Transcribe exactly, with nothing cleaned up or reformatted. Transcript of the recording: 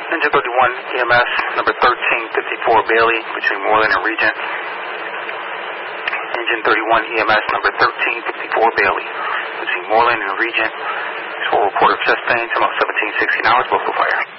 Engine thirty-one E M S, number thirteen fifty-four Bailey, between Moreland and Regent. Engine thirty-one E M S, number thirteen fifty-four Bailey, between Moreland and Regent. Full report of chest pain, about seventeen sixteen hours, Buffalo Fire.